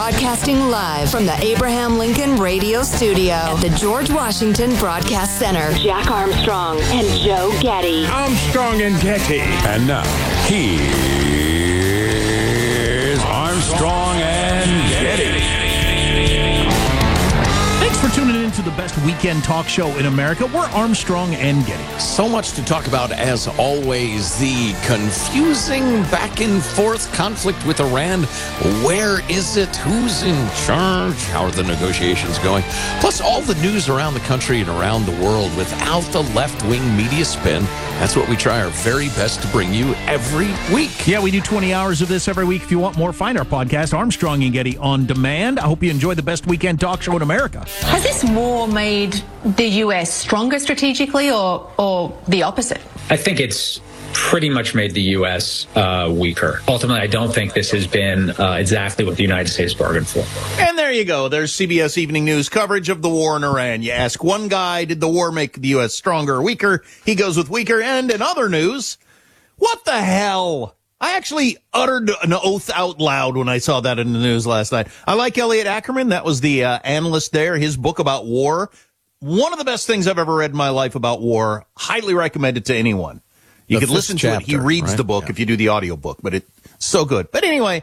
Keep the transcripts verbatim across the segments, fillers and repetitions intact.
Broadcasting live from the Abraham Lincoln Radio Studio at the George Washington Broadcast Center. Jack Armstrong and Joe Getty. Armstrong and Getty. And now, here's Armstrong and Getty. Thanks for tuning in to the best weekend talk show in America. We're Armstrong and Getty. So much to talk about, as always. The confusing back and forth conflict with Iran. Where is it? Who's in charge? How are the negotiations going? Plus, all the news around the country and around the world without the left-wing media spin. That's what we try our very best to bring you every week. Yeah, we do twenty hours of this every week. If you want more, find our podcast, Armstrong and Getty On Demand. I hope you enjoy the best weekend talk show in America. Has this war made the U S stronger strategically or, or the opposite? I think it's pretty much made the U S uh, weaker. Ultimately, I don't think this has been uh, exactly what the United States bargained for. And there you go. There's C B S Evening News coverage of the war in Iran. You ask one guy, did the war make the U S stronger or weaker? He goes with weaker. And in other news, what the hell? I actually uttered an oath out loud when I saw that in the news last night. I like Elliot Ackerman. That was the uh, analyst there. His book about war. One of the best things I've ever read in my life about war. Highly recommend it to anyone. You The could listen to chapter, it. He reads right? the book Yeah. if you do the audio book, but it's so good. But anyway,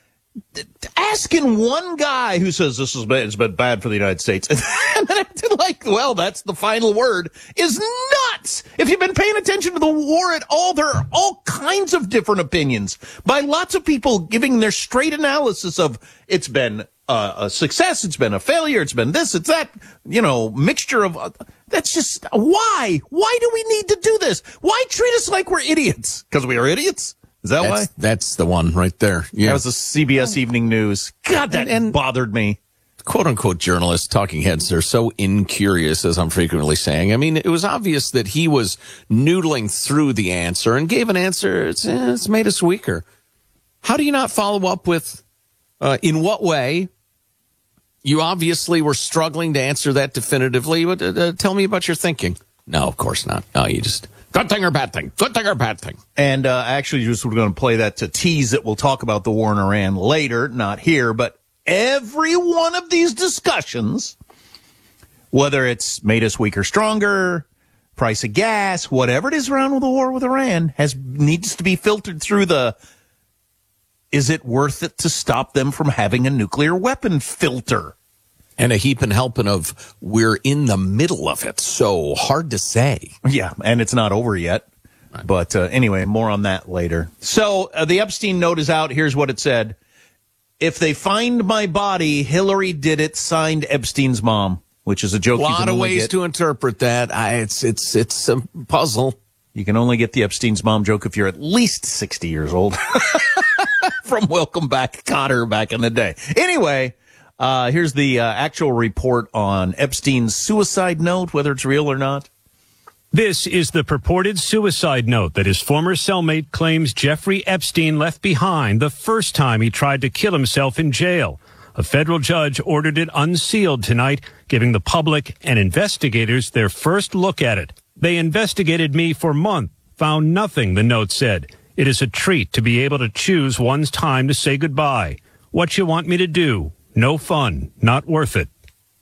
asking one guy who says this has been, it's been bad for the United States, and then like, well, that's the final word, is nuts. If you've been paying attention to the war at all, there are all kinds of different opinions by lots of people giving their straight analysis of it's been uh, a success, it's been a failure, it's been this, it's that, you know, mixture of, uh, that's just, why? Why do we need to do this? Why treat us like we're idiots? Because we are idiots? Is that That's, why? that's the one right there. Yeah. That was the C B S Evening News. God, that And- and- bothered me. quote-unquote journalists, talking heads, they're so incurious, as I'm frequently saying. I mean, it was obvious that he was noodling through the answer and gave an answer. It's, eh, it's made us weaker. How do you not follow up with, uh, in what way? You obviously were struggling to answer that definitively, but uh, uh, tell me about your thinking. No, of course not. No, you just, good thing or bad thing, good thing or bad thing. And uh, actually, just we're going to play that to tease that we'll talk about the war in Iran later, not here, but every one of these discussions, whether it's made us weaker, stronger, price of gas, whatever it is around with the war with Iran, has needs to be filtered through the, is it worth it to stop them from having a nuclear weapon filter? And a heap and helping of, we're in the middle of it, so hard to say. Yeah, and it's not over yet. Right. But uh, anyway, more on that later. So uh, the Epstein note is out. Here's what it said. If they find my body, Hillary did it, signed Epstein's mom, which is a joke. A you lot can of only ways get. to interpret that. I, it's it's it's a puzzle. You can only get the Epstein's mom joke if you're at least sixty years old. From Welcome Back, Kotter back in the day. Anyway, uh, here's the uh, actual report on Epstein's suicide note, whether it's real or not. This is the purported suicide note that his former cellmate claims Jeffrey Epstein left behind the first time he tried to kill himself in jail. A federal judge ordered it unsealed tonight, giving the public and investigators their first look at it. They investigated me for months, found nothing, the note said. It is a treat to be able to choose one's time to say goodbye. What you want me to do? No fun, not worth it.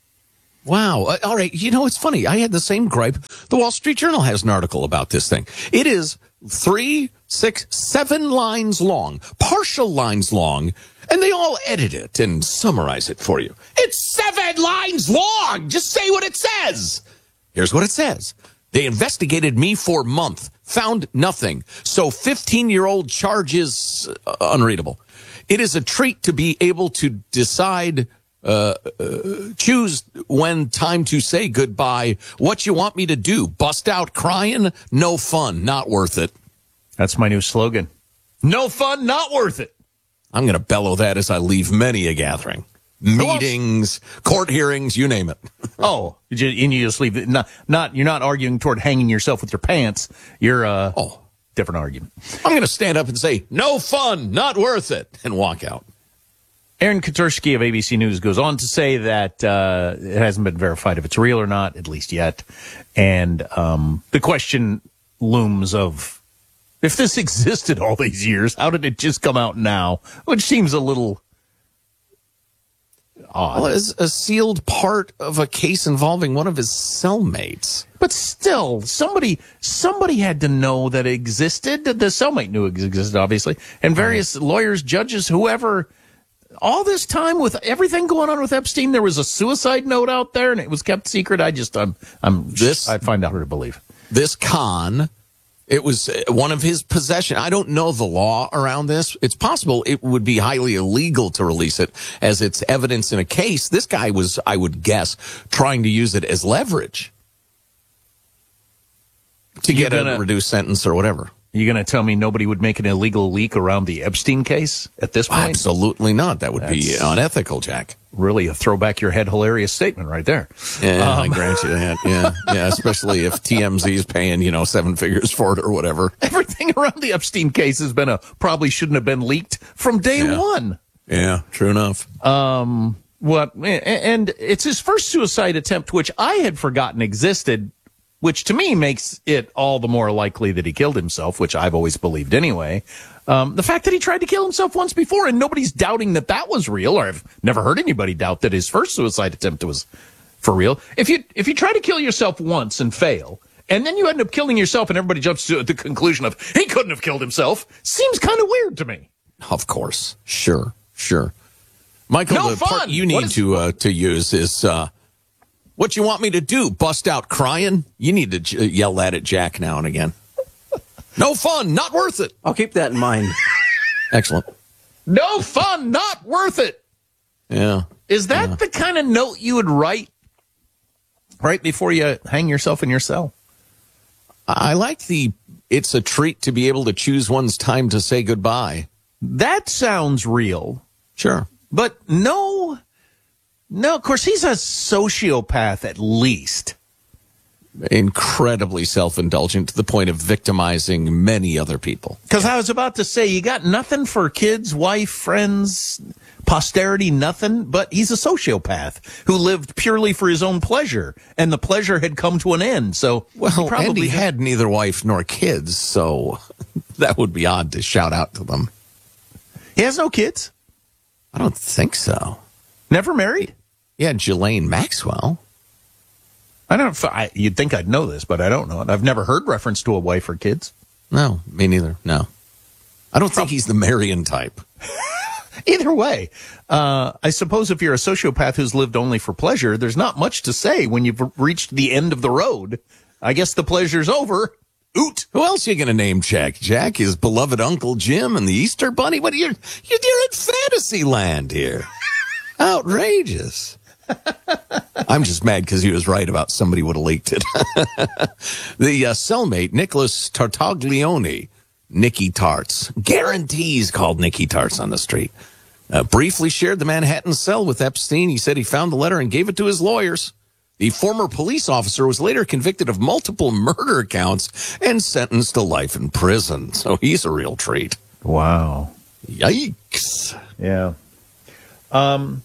Wow. Uh, all right. You know, it's funny. I had the same gripe. The Wall Street Journal has an article about this thing. It is three, six, seven lines long, partial lines long, and they all edit it and summarize it for you. It's seven lines long. Just say what it says. Here's what it says. They investigated me for a month, found nothing. So fifteen-year-old charge is uh, unreadable. It is a treat to be able to decide Uh, uh, choose when time to say goodbye. What you want me to do? Bust out crying? No fun. Not worth it. That's my new slogan. No fun, not worth it. I'm going to bellow that as I leave many a gathering. Meetings, court hearings, you name it. Oh, you just, and you just leave it. Not, not, you're not arguing toward hanging yourself with your pants. You're, uh, oh, different argument. I'm going to stand up and say, no fun, not worth it, and walk out. Aaron Katursky of A B C News goes on to say that uh, it hasn't been verified if it's real or not, at least yet. And um, the question looms of, if this existed all these years, how did it just come out now? Which seems a little odd. Well, it's a sealed part of a case involving one of his cellmates. But still, somebody somebody had to know that it existed. The cellmate knew it existed, obviously. And various right. lawyers, judges, whoever, all this time with everything going on with Epstein, there was a suicide note out there and it was kept secret. I just, I'm, I'm, this, I find out hard to believe. This con, it was one of his possession. I don't know the law around this. It's possible it would be highly illegal to release it as it's evidence in a case. This guy was, I would guess, trying to use it as leverage to get gonna, a reduced sentence or whatever. You're going to tell me nobody would make an illegal leak around the Epstein case at this point? Absolutely not. That would That's be unethical, Jack. Really a throw back your head hilarious statement right there. Yeah, um, I grant you that. Yeah, yeah, especially if T M Z is paying, you know, seven figures for it or whatever. Everything around the Epstein case has been a probably shouldn't have been leaked from day yeah. one. Yeah, true enough. Um, what? And it's his first suicide attempt, which I had forgotten existed, which to me makes it all the more likely that he killed himself, which I've always believed anyway. Um, the fact that he tried to kill himself once before and nobody's doubting that that was real, or I've never heard anybody doubt that his first suicide attempt was for real. If you, if you try to kill yourself once and fail, and then you end up killing yourself and everybody jumps to the conclusion of he couldn't have killed himself, seems kind of weird to me. Of course. Sure. Sure. Michael, no the fun. part you need is, to, uh, to use is, uh, what you want me to do? Bust out crying? You need to j- yell that at Jack now and again. No fun, not worth it. I'll keep that in mind. Excellent. No fun, not worth it. Yeah. Is that yeah. the kind of note you would write right before you hang yourself in your cell? I like the, it's a treat to be able to choose one's time to say goodbye. That sounds real. Sure. But no... No, of course, he's a sociopath at least. Incredibly self-indulgent to the point of victimizing many other people. Because I was about to say, you got nothing for kids, wife, friends, posterity, nothing, but he's a sociopath who lived purely for his own pleasure, and the pleasure had come to an end. So, well, he probably and he had neither wife nor kids, so that would be odd to shout out to them. He has no kids? I don't think so. Never married? Yeah, Ghislaine Maxwell. I don't. I, you'd think I'd know this, but I don't know it. I've never heard reference to a wife or kids. No, me neither. No, I don't think he's the Marion type. Either way, uh, I suppose if you're a sociopath who's lived only for pleasure, there's not much to say when you've reached the end of the road. I guess the pleasure's over. Oot. Who else are you going to name, Jack? Jack, his beloved Uncle Jim and the Easter Bunny? What are you? You're, you're in fantasy land here. Outrageous. I'm just mad because he was right about somebody would have leaked it. The uh, cellmate, Nicholas Tartaglione, Nicky Tarts, guarantees called Nicky Tarts on the street, uh, briefly shared the Manhattan cell with Epstein. He said he found the letter and gave it to his lawyers. The former police officer was later convicted of multiple murder counts and sentenced to life in prison. So he's a real treat. Wow. Yikes. Yeah. Um...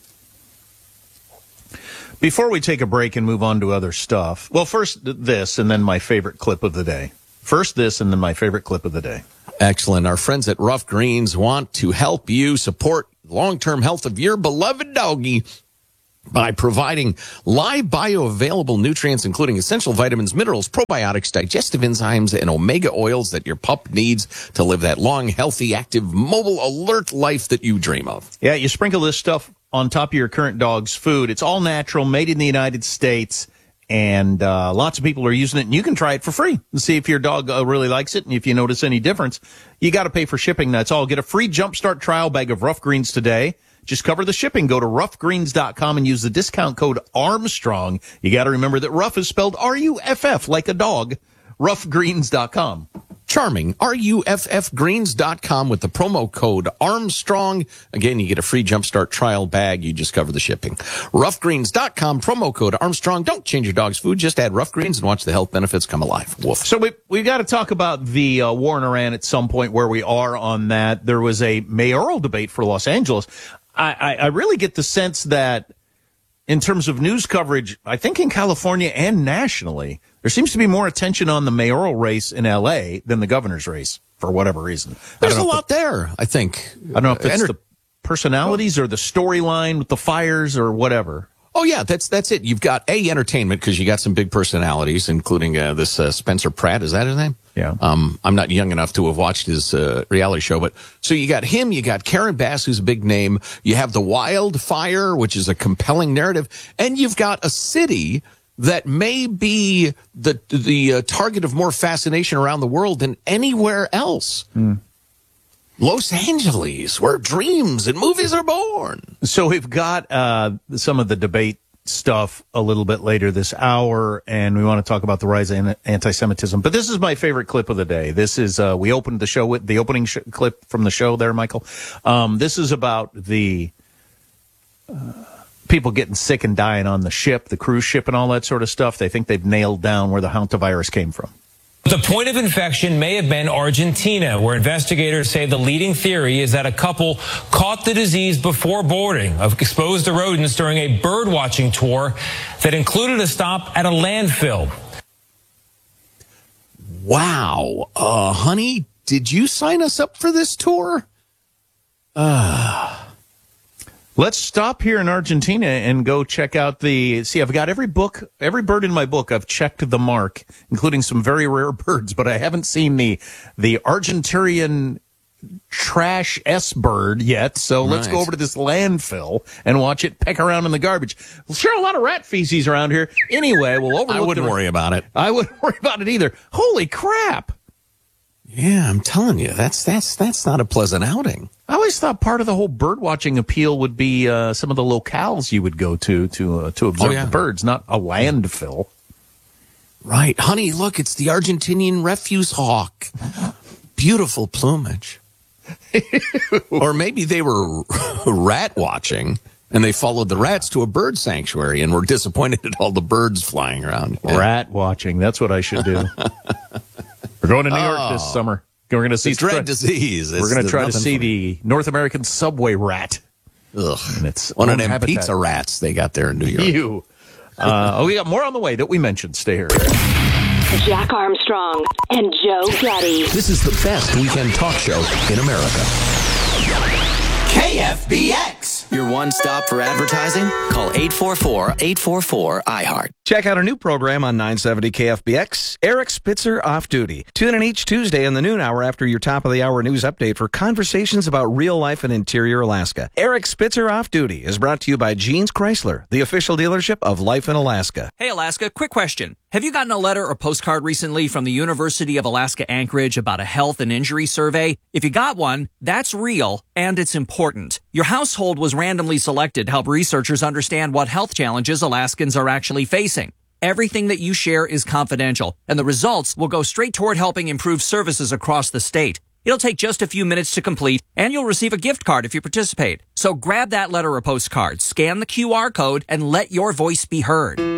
Before we take a break and move on to other stuff, well, first this and then my favorite clip of the day. First this and then my favorite clip of the day. Excellent. Our friends at Rough Greens want to help you support long-term health of your beloved doggy by providing live bioavailable nutrients, including essential vitamins, minerals, probiotics, digestive enzymes, and omega oils that your pup needs to live that long, healthy, active, mobile, alert life that you dream of. Yeah, you sprinkle this stuff on top of your current dog's food. It's all natural, made in the United States, and uh, lots of people are using it, and you can try it for free and see if your dog uh, really likes it, and if you notice any difference. You got to pay for shipping, that's all. Get a free Jumpstart trial bag of Rough Greens today. Just cover the shipping. Go to rough greens dot com and use the discount code Armstrong. You got to remember that rough is spelled R U F F, like a dog. rough greens dot com. Charming. R U F F greens dot com with the promo code Armstrong. Again, you get a free Jumpstart trial bag. You just cover the shipping. rough greens dot com, promo code Armstrong. Don't change your dog's food. Just add Rough Greens and watch the health benefits come alive. Woof. So we, we've got to talk about the uh, war in Iran at some point, where we are on that. There was a mayoral debate for Los Angeles. I, I, I really get the sense that in terms of news coverage, I think in California and nationally, there seems to be more attention on the mayoral race in L A than the governor's race, for whatever reason. There's a lot it, there, I think. I don't know if it's Enter- the personalities or the storyline with the fires or whatever? Oh, yeah, that's that's it. You've got, A, entertainment, because you got some big personalities, including uh, this uh, Spencer Pratt. Is that his name? Yeah. Um, I'm not young enough to have watched his uh, reality show, but so you got him, you got Karen Bass, who's a big name. You have The Wildfire, which is a compelling narrative, and you've got a city that may be the the uh, target of more fascination around the world than anywhere else. Mm. Los Angeles, where dreams and movies are born. So we've got uh, some of the debate stuff a little bit later this hour, and we want to talk about the rise of anti-Semitism. But this is my favorite clip of the day. This is, uh, we opened the show with the opening sh- clip from the show there, Michael. Um, this is about the uh, people getting sick and dying on the ship, the cruise ship and all that sort of stuff. They think they've nailed down where the hantavirus came from. The point of infection may have been Argentina, where investigators say the leading theory is that a couple caught the disease before boarding of exposed to rodents during a bird watching tour that included a stop at a landfill. Wow. Uh, honey, did you sign us up for this tour? Uh, let's stop here in Argentina and go check out the, see, I've got every book, every bird in my book, I've checked the mark, including some very rare birds, but I haven't seen the, the Argentinian trash S bird yet. So right. Let's go over to this landfill and watch it peck around in the garbage. Well, sure, a lot of rat feces around here. Anyway, we'll overlook I wouldn't the, worry about it. I wouldn't worry about it either. Holy crap. Yeah, I'm telling you, that's that's that's not a pleasant outing. I always thought part of the whole bird watching appeal would be uh, some of the locales you would go to to uh, to observe oh, yeah. the birds, not a landfill. Right, honey. Look, it's the Argentinian refuse hawk. Beautiful plumage. Or maybe they were rat watching and they followed the rats to a bird sanctuary and were disappointed at all the birds flying around. Yeah. Rat watching. That's what I should do. We're going to New York oh, this summer. We're going to see dread try, disease. We're going to try to see the North American subway rat. Ugh, and it's one of them habitat. Pizza rats they got there in New York. You. Uh, oh, we got more on the way that we mentioned. Stay here. Jack Armstrong and Joe Getty. This is the best weekend talk show in America. K F B X. Your one stop for advertising? Call eight four four, eight four four, I heart. Check out our new program on nine seventy K F B X, Eric Spitzer Off Duty. Tune in each Tuesday in the noon hour after your top-of-the-hour news update for conversations about real life in interior Alaska. Eric Spitzer Off Duty is brought to you by Jeans Chrysler, the official dealership of Life in Alaska. Hey, Alaska, quick question. Have you gotten a letter or postcard recently from the University of Alaska Anchorage about a health and injury survey? If you got one, that's real, and it's important. Your household was randomly selected to help researchers understand what health challenges Alaskans are actually facing. Everything that you share is confidential, and the results will go straight toward helping improve services across the state. It'll take just a few minutes to complete, and you'll receive a gift card if you participate. So grab that letter or postcard, scan the Q R code, and let your voice be heard.